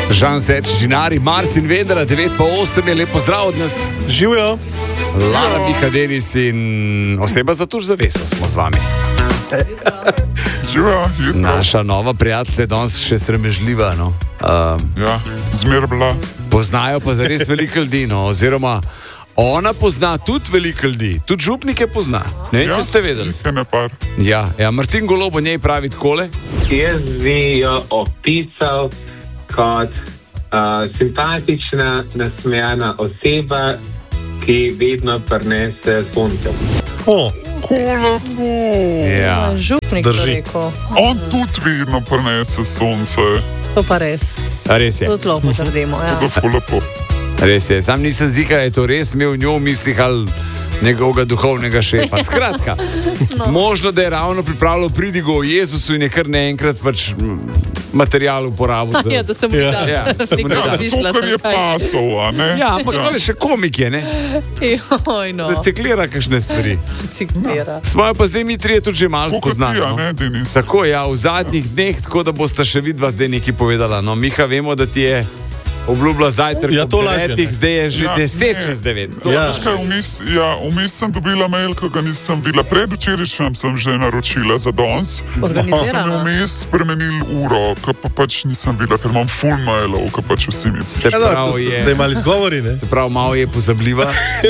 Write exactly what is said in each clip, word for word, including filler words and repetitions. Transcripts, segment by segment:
Žan Seč, Žinari, Mars in Vendra, devet pa osem je lepo zdrav od nas. Živijo. Lara, Miha, Denis in oseba za tuž zaveso smo z vami. Živijo, jutro. Naša nova prijatelja je danes še stremežljiva, no. Um, Ja, zmer bila. poznajo pa zares veliko ljudi, no, oziroma ona pozna tudi veliko ljudi, tudi župnike pozna. Ne vem, Ja, če ste vedeli. jih je ne par. Ja, ja, Martin Golob o njej pravi takole. Jaz bi jo opisal kot uh, simpatična, nasmejana oseba, ki vedno prinese sonce. O, Ko lepo. Ja. Župnik Drži. to rekel. On tudi vedno prinese sonce. To pa res. Res je, Tudi lepo trdimo. Ja. Da ful lepo. res je. Sam nisem zika, je to res imel njo v mislih ali njegovega duhovnega šefa. Skratka, no. Možno, da je ravno pripravljal pridigo o Jezusu in je kar naenkrat pač m, material uporabil. za- Ja, da se mu Ja. da. Ja, se mu ne da. Ja, to, kar je pasov, a ne? Ja, ampak ja. še komik je, ne? Joj, no. Reciklira kakšne stvari. Reciklira. Smo jo pa zdaj mi trije tudi že malo Tako kot spoznali. ti, a No? ne, Denis? Tako, ja, v zadnjih dneh, tako da boste še vidva zdaj nekaj povedala. No, Miha, vemo, da ti je obljubila zajtrk Ja, ob to lažje, devetih, ne. zdaj je že Ja, deset ne. čez devet. To, Ja. veš kaj, vmes, ja, vmes sem dobila mail, ko ga nisem bila. Predvčerajšnjem sem že naročila za danes. Sem Organizirano. vmes spremenil uro, ko pa pač nisem bila, ker imam full mailov, ko pač vsi mi Se ja, pravi, zdaj je, mali izgovori, ne? se pravi, malo je pozabljiva.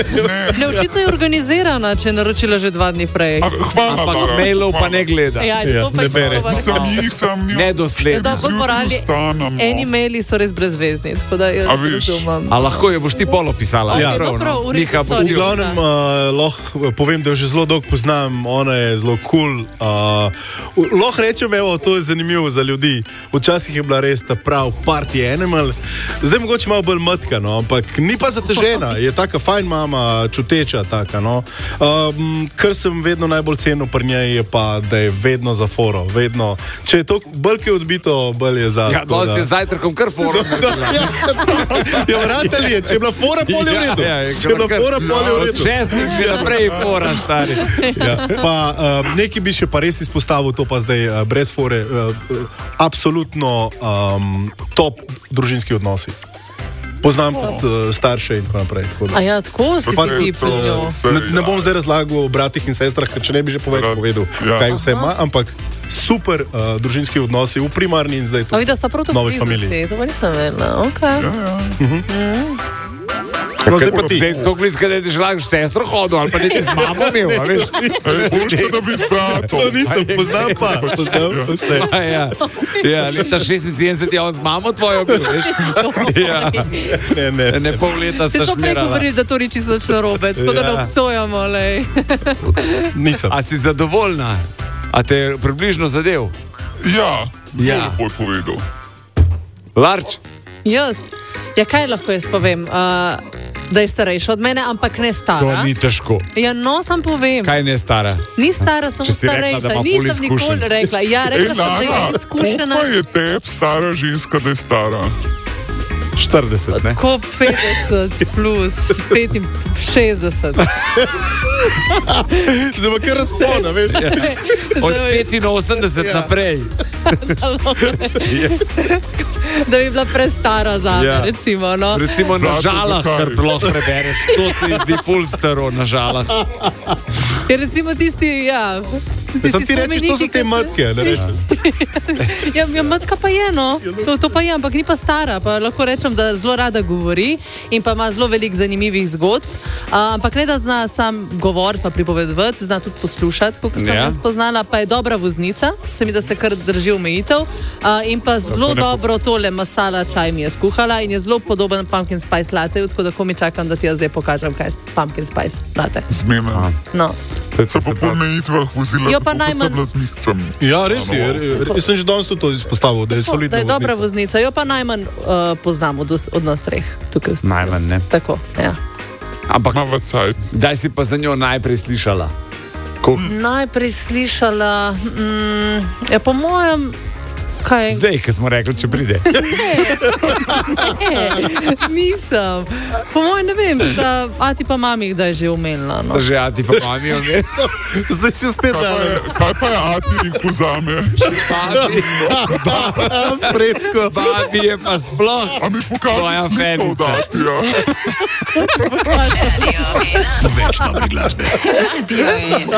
Ne, očitno je organizirana, če je naročila že dva dni prej. A, hvala, Ampak Lara, mailov pa hvala. ne gleda. Ja, Ja, to pa ne je bere. to, Sem no. jih, sem jih. Nedosledno. Da, bolj moralni. Vstanem, no. Eni maili so res brezvezni, tako da jaz A veš. razumem. A lahko jo boš ti pol opisala? Ja. Prav, No, prav, v redu, Miha, sorry. boš V ti glavnem uh, lahko povem, da jo že zelo dolgo poznam, ona je zelo kul. Cool, uh, lahko rečem, evo, to je zanimivo za ljudi. Včasih je bila res ta prav party animal, zdaj mogoče malo bolj mrtka, no, ampak ni pa zatežena, je taka fajn mama, čuteča taka. No. Um, kar sem vedno najbolj cenil pri njej je pa, da je vedno za foro, vedno. Če je to bolj kaj odbito, bolj je za. Ja, tako danes da- je zajtrkom kar forum. Ja, vratelj je, če je bila fora, pol je v redu. Ja, ja, Če je bila kar- fora, pol je v Od redu. šestih že naprej fora, stari. Ja, pa uh, nekaj bi še pa res izpostavil, to pa zdaj uh, brez fore, uh, uh, absolutno um, top družinski odnosi. Poznam tudi uh, starše in tako naprej. Tako A da. ja, tako si Pa ti to- pri njo. Ne, ne bom zdaj razlagal o bratih in sestrah, ker če ne bi že povedal, Brat, povedal ja. kaj vse ima, ampak super uh, družinski odnosi v primarni in zdaj A tudi vidiš, da sta prav to novi blizu familiji. si, to pa nisem vedela. Okay. No, zdaj pa ti. Zdaj, to bliska, da ti že lahko sestro hodil, ali pa da ti z mamo imel, a veš? Ej, boljše, da bi z bratom. To nisem, poznam pa, poznam vse. A ja, ja, leta šestinsedemdeset je on z mamo tvojo bil, veš? Ja, Ne, ne. ne pol leta Se sta to prej šmirala. govorili, da to ni čisto narobe, tako da ne Ja. obsojamo, lej. Nisem. A si zadovoljna? A te je približno zadev? Ja, Ja. ja. Bolj povedal. Larč? Jaz? Ja, kaj lahko jaz povem? Uh, da je starejša od mene, ampak ne To stara. ni težko. Ja, no, sam povem. Kaj ne stara? Ni stara, samo Če si rekla, da starejša. ima ful Nisem nikoli izkušenj. rekla. Ja, rekla Ej, sem, da je Lara, izkušena. koliko je teb stara ženska, da je stara? štirideset, ne? Ko petdeset plus petinšestdeset. Zdaj pa kar razpona, veš. Od petinosemdeset naprej. Da bi bila prestara za me, Ja. recimo. No. Recimo na Zato žalah, zakaj? kar lahko prebereš. To se mi zdi ful staro na žalah. Je recimo tisti, ja. Sam ti rečeš, to so te matke, ne rečeš. Ja, ja, matka pa je, no. To, to pa je, ampak ni pa stara. Pa lahko rečem, da zelo rada govori in pa ima zelo veliko zanimivih zgodb. A, ampak ne da zna sam govoriti, pa pripovedovati, zna tudi poslušati, kot sem Ja. jaz spoznala. Pa je dobra voznica, se mi da se kar drži omejitev. A, in pa zelo ne po- dobro tole masala čaj mi je skuhala in je zelo podoben pumpkin spice latte, tako da ko mi čakam, da ti jaz zdaj pokažem, kaj je pumpkin spice latte. Zmena. No. Se po polmejitvah vozila, Jo, pa tako, ko sta najmanj- bila z mihcem. Ja, res je. re- Jaz sem že danes tudi to izpostavil, da je Da solidna je dobra voznica. voznica, jo pa najmanj uh, poznam od, od nas treh tukaj v studiu. Najmanj, ne. Tako, ja. Ampak Nova cajt. daj si pa za njo najprej slišala. Ko, Najprej slišala, mm, ja, po mojem, Kaj? Zdaj, ko smo rekli, če pride. Ne, nisem. Po mojem ne vem, da ati pa mami, da je že umela. No. Da že ati pa mami omenila. Zdaj si spet Kaj pa dal. je, kaj pa je ati jih pozame? Babi, Fredko. babi je pa sploh. A mi Tvoja pokaži sliko fenica. od Atija. Več dobre glasbe. Radio ena.